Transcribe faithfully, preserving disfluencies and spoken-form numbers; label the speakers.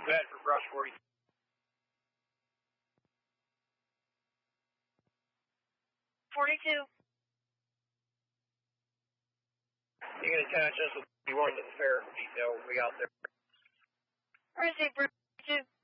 Speaker 1: ahead for brush forty.
Speaker 2: forty-two.
Speaker 1: You can attach us with the one to the fair detail we got there.
Speaker 2: Receive forty-two.